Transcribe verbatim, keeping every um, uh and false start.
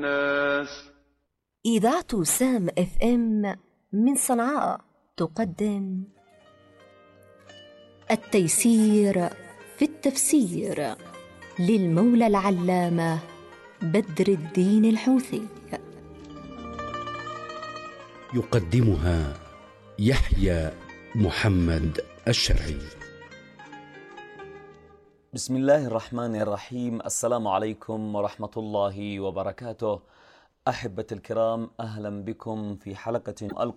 الناس. إذاعة سام اف ام من صنعاء تقدم التيسير في التفسير للمولى العلامة بدر الدين الحوثي. يقدمها يحيى محمد الشرعي. بسم الله الرحمن الرحيم. السلام عليكم ورحمة الله وبركاته. أحبة الكرام، أهلا بكم في حلقة